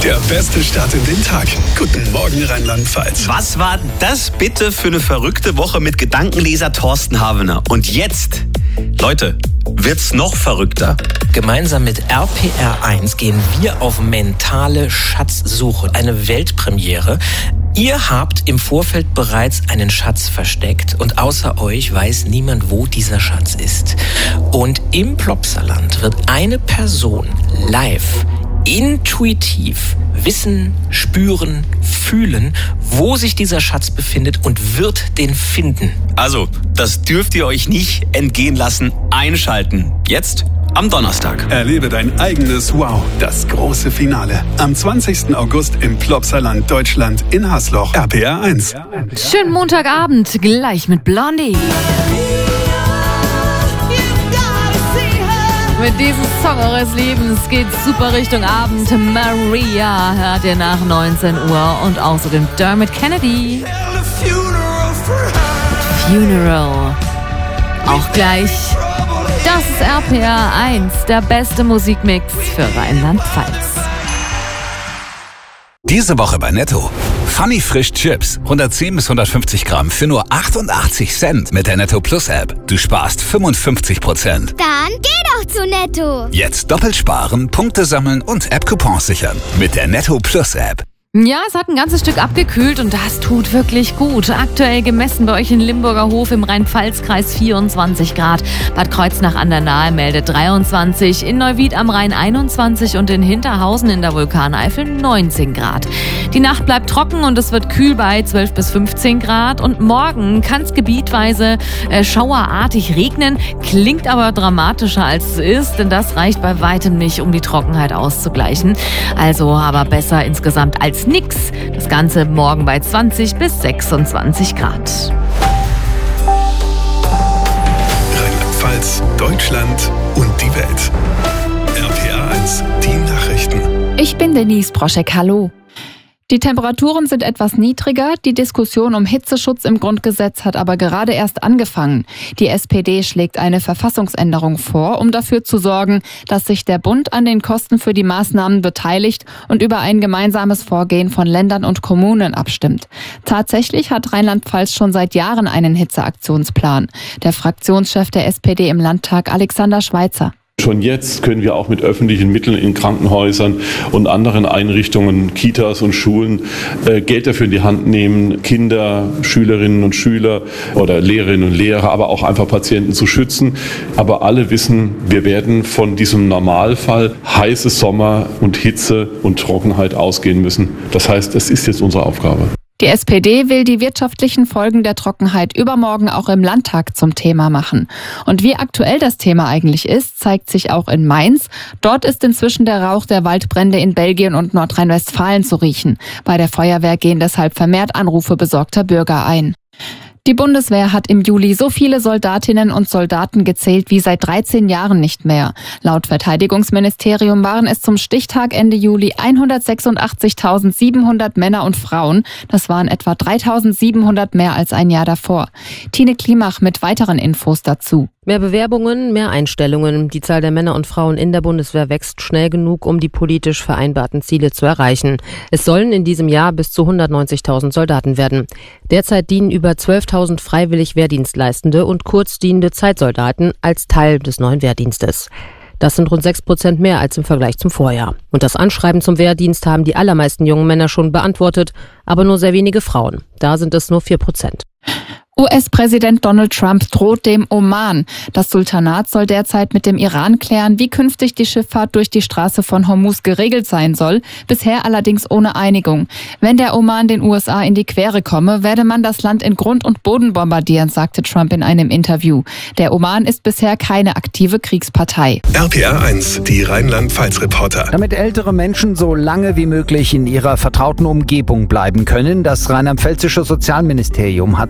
Der beste Start in den Tag. Guten Morgen, Rheinland-Pfalz. Was war das bitte für eine verrückte Woche mit Gedankenleser Thorsten Havener? Und jetzt, Leute, wird's noch verrückter. Gemeinsam mit RPR1 gehen wir auf mentale Schatzsuche. Eine Weltpremiere. Ihr habt im Vorfeld bereits einen Schatz versteckt und außer euch weiß niemand, wo dieser Schatz ist. Und im Plopsaland wird eine Person live intuitiv wissen, spüren, fühlen, wo sich dieser Schatz befindet und wird den finden. Also, das dürft ihr euch nicht entgehen lassen. Einschalten. Jetzt am Donnerstag. Erlebe dein eigenes Wow, das große Finale. Am 20. August im Plopsaland Deutschland in Hasloch. RPR1. Schönen Montagabend, gleich mit Blondie. Mit diesem Song eures Lebens geht's super Richtung Abend. Maria hört ihr nach 19 Uhr und außerdem Dermot Kennedy. Funeral. Auch gleich. Das ist RPR1, der beste Musikmix für Rheinland-Pfalz. Diese Woche bei Netto. Funny Frisch Chips. 110 bis 150 Gramm für nur 88 Cent mit der Netto Plus App. Du sparst 55%. Dann geh doch zu Netto. Jetzt doppelt sparen, Punkte sammeln und App-Coupons sichern mit der Netto Plus App. Ja, es hat ein ganzes Stück abgekühlt und das tut wirklich gut. Aktuell gemessen bei euch in Limburger Hof im Rhein-Pfalz-Kreis 24 Grad. Bad Kreuznach an der Nahe meldet 23, in Neuwied am Rhein 21 und in Hinterhausen in der Vulkaneifel 19 Grad. Die Nacht bleibt trocken und es wird kühl bei 12 bis 15 Grad. Und morgen kann es gebietweise schauerartig regnen, klingt aber dramatischer als es ist, denn das reicht bei weitem nicht, um die Trockenheit auszugleichen. Also aber besser insgesamt als nix. Das Ganze morgen bei 20 bis 26 Grad. Rheinland-Pfalz, Deutschland und die Welt. RPR1, die Nachrichten. Ich bin Denise Broschek, hallo. Die Temperaturen sind etwas niedriger, die Diskussion um Hitzeschutz im Grundgesetz hat aber gerade erst angefangen. Die SPD schlägt eine Verfassungsänderung vor, um dafür zu sorgen, dass sich der Bund an den Kosten für die Maßnahmen beteiligt und über ein gemeinsames Vorgehen von Ländern und Kommunen abstimmt. Tatsächlich hat Rheinland-Pfalz schon seit Jahren einen Hitzeaktionsplan. Der Fraktionschef der SPD im Landtag, Alexander Schweitzer. Schon jetzt können wir auch mit öffentlichen Mitteln in Krankenhäusern und anderen Einrichtungen, Kitas und Schulen Geld dafür in die Hand nehmen, Kinder, Schülerinnen und Schüler oder Lehrerinnen und Lehrer, aber auch einfach Patienten zu schützen. Aber alle wissen, wir werden von diesem Normalfall heiße Sommer und Hitze und Trockenheit ausgehen müssen. Das heißt, es ist jetzt unsere Aufgabe. Die SPD will die wirtschaftlichen Folgen der Trockenheit übermorgen auch im Landtag zum Thema machen. Und wie aktuell das Thema eigentlich ist, zeigt sich auch in Mainz. Dort ist inzwischen der Rauch der Waldbrände in Belgien und Nordrhein-Westfalen zu riechen. Bei der Feuerwehr gehen deshalb vermehrt Anrufe besorgter Bürger ein. Die Bundeswehr hat im Juli so viele Soldatinnen und Soldaten gezählt wie seit 13 Jahren nicht mehr. Laut Verteidigungsministerium waren es zum Stichtag Ende Juli 186.700 Männer und Frauen. Das waren etwa 3.700 mehr als ein Jahr davor. Tine Klimach mit weiteren Infos dazu. Mehr Bewerbungen, mehr Einstellungen. Die Zahl der Männer und Frauen in der Bundeswehr wächst schnell genug, um die politisch vereinbarten Ziele zu erreichen. Es sollen in diesem Jahr bis zu 190.000 Soldaten werden. Derzeit dienen über 12.000 freiwillig Wehrdienstleistende und kurzdienende Zeitsoldaten als Teil des neuen Wehrdienstes. Das sind rund 6% mehr als im Vergleich zum Vorjahr. Und das Anschreiben zum Wehrdienst haben die allermeisten jungen Männer schon beantwortet, aber nur sehr wenige Frauen. Da sind es nur 4%. US-Präsident Donald Trump droht dem Oman. Das Sultanat soll derzeit mit dem Iran klären, wie künftig die Schifffahrt durch die Straße von Hormuz geregelt sein soll, bisher allerdings ohne Einigung. Wenn der Oman den USA in die Quere komme, werde man das Land in Grund und Boden bombardieren, sagte Trump in einem Interview. Der Oman ist bisher keine aktive Kriegspartei. RPR1, die Rheinland-Pfalz-Reporter. Damit ältere Menschen so lange wie möglich in ihrer vertrauten Umgebung bleiben können, das rheinland-pfälzische Sozialministerium hat eine neue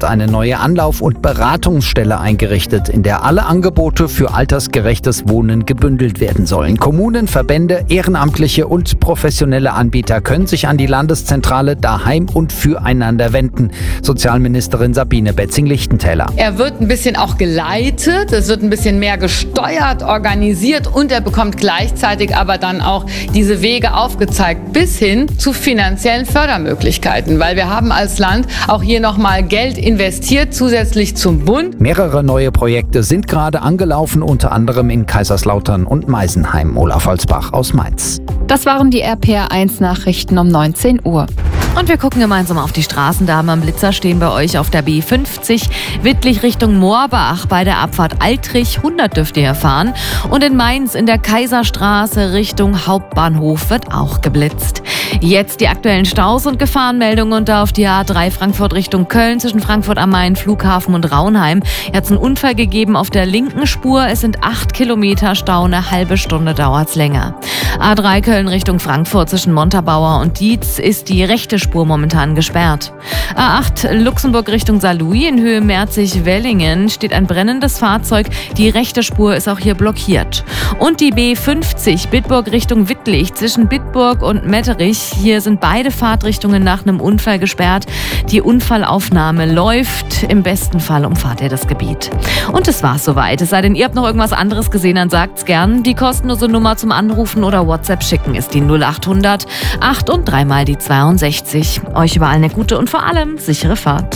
neue Anlauf- und Beratungsstelle eingerichtet, in der alle Angebote für altersgerechtes Wohnen gebündelt werden sollen. Kommunen, Verbände, Ehrenamtliche und professionelle Anbieter können sich an die Landeszentrale Daheim und Füreinander wenden. Sozialministerin Sabine Betzing-Lichtentäler. Er wird ein bisschen auch geleitet, es wird ein bisschen mehr gesteuert, organisiert und er bekommt gleichzeitig aber dann auch diese Wege aufgezeigt bis hin zu finanziellen Fördermöglichkeiten, weil wir haben als Land auch hier nochmal Geld investiert, zusätzlich zum Bund. Mehrere neue Projekte sind gerade angelaufen, unter anderem in Kaiserslautern und Meisenheim. Olaf Holzbach aus Mainz. Das waren die RPR1-Nachrichten um 19 Uhr. Und wir gucken gemeinsam auf die Straßen. Da am Blitzer stehen bei euch auf der B50 Wittlich Richtung Moorbach bei der Abfahrt Altrich. 100 dürft ihr fahren. Und in Mainz in der Kaiserstraße Richtung Hauptbahnhof wird auch geblitzt. Jetzt die aktuellen Staus und Gefahrenmeldungen und da auf die A3 Frankfurt Richtung Köln zwischen Frankfurt am Main, Flughafen und Raunheim. Hier hat es einen Unfall gegeben auf der linken Spur. Es sind 8 Kilometer Stau, eine halbe Stunde dauert's länger. A3 Köln Richtung Frankfurt zwischen Montabaur und Dietz ist die rechte Spur momentan gesperrt. A8 Luxemburg Richtung Saarlouis in Höhe Merzig-Wellingen steht ein brennendes Fahrzeug. Die rechte Spur ist auch hier blockiert. Und die B50 Bitburg Richtung Wittlich zwischen Bitburg und Metterich. Hier sind beide Fahrtrichtungen nach einem Unfall gesperrt. Die Unfallaufnahme läuft. Im besten Fall umfahrt ihr das Gebiet. Und es war's soweit. Es sei denn, ihr habt noch irgendwas anderes gesehen, dann sagt's gern. Die kostenlose Nummer zum Anrufen oder WhatsApp schicken ist die 0800 8 und 3 mal die 62. Euch überall eine gute und vor allem sichere Fahrt.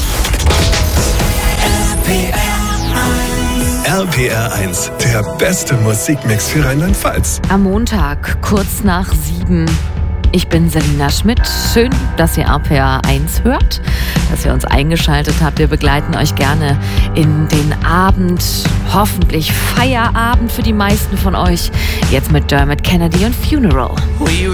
RPR 1, der beste Musikmix für Rheinland-Pfalz. Am Montag, kurz nach 7. Ich bin Selina Schmidt. Schön, dass ihr RPR 1 hört, dass ihr uns eingeschaltet habt. Wir begleiten euch gerne in den Abend, hoffentlich Feierabend für die meisten von euch. Jetzt mit Dermot Kennedy und Funeral.